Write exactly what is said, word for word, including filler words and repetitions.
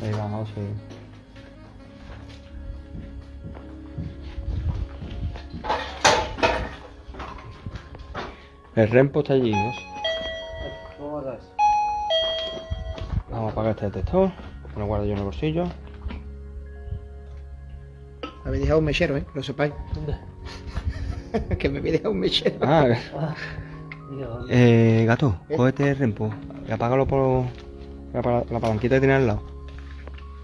Ahí bajado, sí. El rempo está allí, ¿no? Vamos a apagar este detector. Me lo guardo yo en el bolsillo. Habéis dejado un mechero, ¿eh? Lo sepáis. ¿Dónde? Que me habéis dejado un mechero. Ah, Ah, Dios. eh, gato, ¿Eh? cógete el rempo y apágalo por la, la palanquita que tiene al lado.